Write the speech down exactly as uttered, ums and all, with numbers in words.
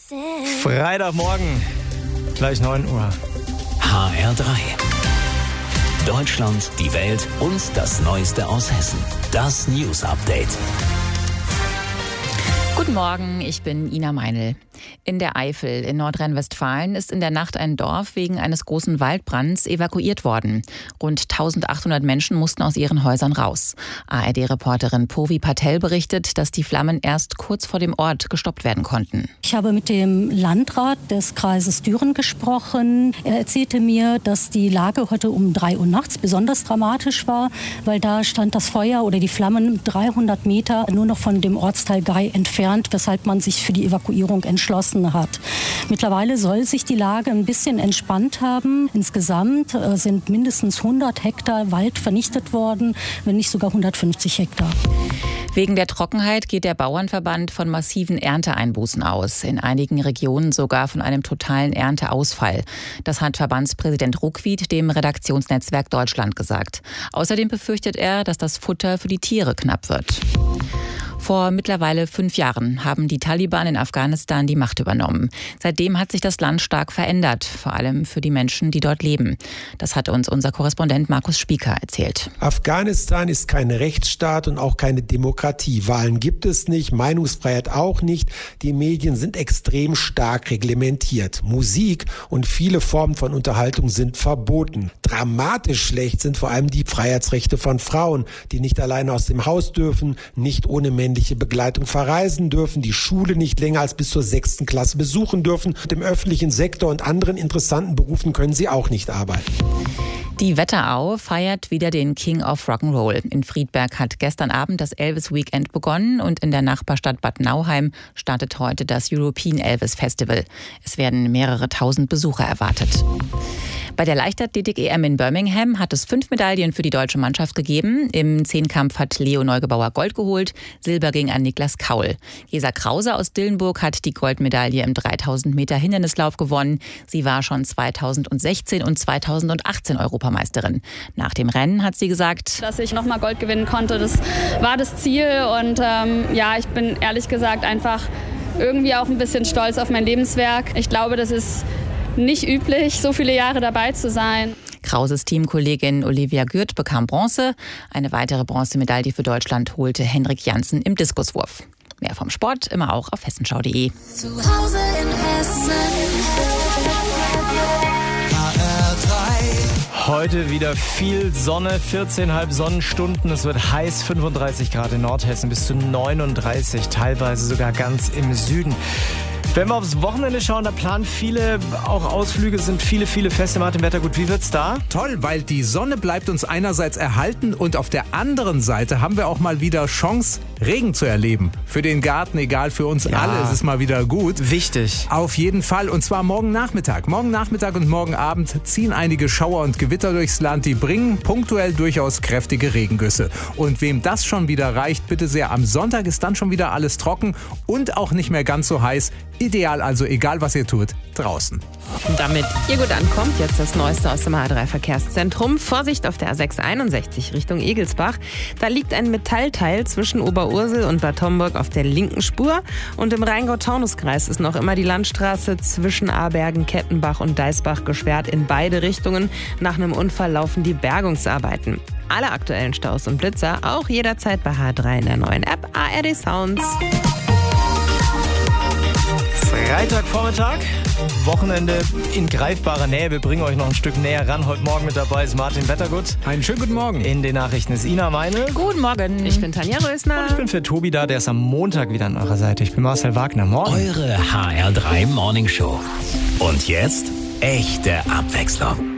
Freitagmorgen, gleich neun Uhr. H R drei. Deutschland, die Welt und das Neueste aus Hessen. Das News Update. Guten Morgen, ich bin Ina Meinl. In der Eifel in Nordrhein-Westfalen ist in der Nacht ein Dorf wegen eines großen Waldbrands evakuiert worden. Rund eintausendachthundert Menschen mussten aus ihren Häusern raus. A R D-Reporterin Purvi Patel berichtet, dass die Flammen erst kurz vor dem Ort gestoppt werden konnten. Ich habe mit dem Landrat des Kreises Düren gesprochen. Er erzählte mir, dass die Lage heute um drei Uhr nachts besonders dramatisch war, weil da stand das Feuer oder die Flammen dreihundert Meter nur noch von dem Ortsteil Gei entfernt, weshalb man sich für die Evakuierung entschlossen hat. Mittlerweile soll sich die Lage ein bisschen entspannt haben. Insgesamt äh, sind mindestens hundert Hektar Wald vernichtet worden, wenn nicht sogar hundertfünfzig Hektar. Wegen der Trockenheit geht der Bauernverband von massiven Ernteeinbußen aus. In einigen Regionen sogar von einem totalen Ernteausfall. Das hat Verbandspräsident Ruckwied dem Redaktionsnetzwerk Deutschland gesagt. Außerdem befürchtet er, dass das Futter für die Tiere knapp wird. Vor mittlerweile fünf Jahren haben die Taliban in Afghanistan die Macht übernommen. Seitdem hat sich das Land stark verändert, vor allem für die Menschen, die dort leben. Das hat uns unser Korrespondent Markus Spieker erzählt. Afghanistan ist kein Rechtsstaat und auch keine Demokratie. Wahlen gibt es nicht, Meinungsfreiheit auch nicht. Die Medien sind extrem stark reglementiert. Musik und viele Formen von Unterhaltung sind verboten. Dramatisch schlecht sind vor allem die Freiheitsrechte von Frauen, die nicht alleine aus dem Haus dürfen, nicht ohne männliche Begleitung verreisen dürfen, die Schule nicht länger als bis zur sechsten Klasse besuchen dürfen. Und im öffentlichen Sektor und anderen interessanten Berufen können sie auch nicht arbeiten. Die Wetterau feiert wieder den King of Rock'n'Roll. In Friedberg hat gestern Abend das Elvis Weekend begonnen und in der Nachbarstadt Bad Nauheim startet heute das European Elvis Festival. Es werden mehrere tausend Besucher erwartet. Bei der Leichtathletik-E M in Birmingham hat es fünf Medaillen für die deutsche Mannschaft gegeben. Im Zehnkampf hat Leo Neugebauer Gold geholt, Silber ging an Niklas Kaul. Gesa Krause aus Dillenburg hat die Goldmedaille im dreitausend Meter Hindernislauf gewonnen. Sie war schon zweitausendsechzehn und zweitausendachtzehn Europameisterin. Nach dem Rennen hat sie gesagt, dass ich nochmal Gold gewinnen konnte, das war das Ziel. Und ähm, ja, ich bin ehrlich gesagt einfach irgendwie auch ein bisschen stolz auf mein Lebenswerk. Ich glaube, das ist nicht üblich, so viele Jahre dabei zu sein. Krauses Teamkollegin Olivia Gürt bekam Bronze. Eine weitere Bronzemedaille für Deutschland holte Henrik Janssen im Diskuswurf. Mehr vom Sport immer auch auf hessenschau punkt de. Zu Hause in Hessen. H R drei. Heute wieder viel Sonne, vierzehn Komma fünf Sonnenstunden. Es wird heiß, fünfunddreißig Grad in Nordhessen, bis zu neununddreißig, teilweise sogar ganz im Süden. Wenn wir aufs Wochenende schauen, da planen viele auch Ausflüge, sind viele, viele Feste. Martin Wettergut, wie wird's da? Toll, weil die Sonne bleibt uns einerseits erhalten und auf der anderen Seite haben wir auch mal wieder Chance, Regen zu erleben. Für den Garten, egal, für uns Ja. alle ist es mal wieder gut. Wichtig. Auf jeden Fall, und zwar morgen Nachmittag. Morgen Nachmittag und morgen Abend ziehen einige Schauer und Gewitter durchs Land, die bringen punktuell durchaus kräftige Regengüsse. Und wem das schon wieder reicht, bitte sehr, am Sonntag ist dann schon wieder alles trocken und auch nicht mehr ganz so heiß. Ideal also, egal was ihr tut, draußen. Damit ihr gut ankommt, jetzt das Neueste aus dem H R drei Verkehrszentrum. Vorsicht auf der A sechs einundsechzig Richtung Egelsbach. Da liegt ein Metallteil zwischen Oberursel und Bad Homburg auf der linken Spur. Und im Rheingau-Taunus-Kreis ist noch immer die Landstraße zwischen Abergen, Kettenbach und Deisbach gesperrt in beide Richtungen. Nach einem Unfall laufen die Bergungsarbeiten. Alle aktuellen Staus und Blitzer auch jederzeit bei H R drei in der neuen App A R D Sounds. Freitagvormittag, Wochenende in greifbarer Nähe. Wir bringen euch noch ein Stück näher ran. Heute Morgen mit dabei ist Martin Wettergut. Einen schönen guten Morgen. In den Nachrichten ist Ina Meinl. Guten Morgen. Ich bin Tanja Rösner. Und ich bin für Tobi da, der ist am Montag wieder an eurer Seite. Ich bin Marcel Wagner. Morgen. Eure H R drei Morning Show. Und jetzt echte Abwechslung.